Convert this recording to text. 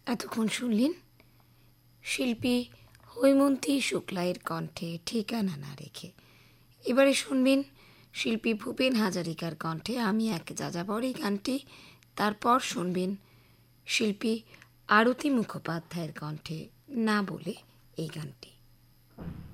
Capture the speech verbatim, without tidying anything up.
এতক্ষণ শুনলেন শিল্পী হৈমন্তী শুক্লায়ের কণ্ঠে ঠিকানা না রেখে। এবারে শুনবেন শিল্পী ভূপেন হাজারিকার কণ্ঠে আমি এক যাযাবর এই গানটি। তারপর শুনবেন শিল্পী আরতি মুখোপাধ্যায়ের কণ্ঠে না বলে এই গানটি।